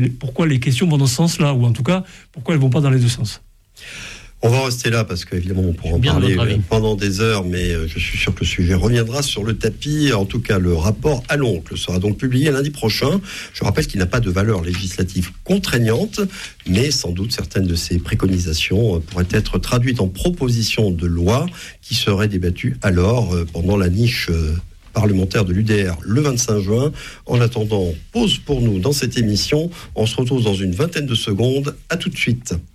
pourquoi les questions vont dans ce sens-là, ou en tout cas, pourquoi elles ne vont pas dans les deux sens. On va rester là parce qu'évidemment on pourra en parler pendant des heures, mais je suis sûr que le sujet reviendra sur le tapis. En tout cas, le rapport à l'oncle sera donc publié lundi prochain. Je rappelle qu'il n'a pas de valeur législative contraignante, mais sans doute certaines de ses préconisations pourraient être traduites en propositions de loi qui seraient débattues alors pendant la niche parlementaire de l'UDR le 25 juin. En attendant, pause pour nous dans cette émission. On se retrouve dans une vingtaine de secondes. À tout de suite.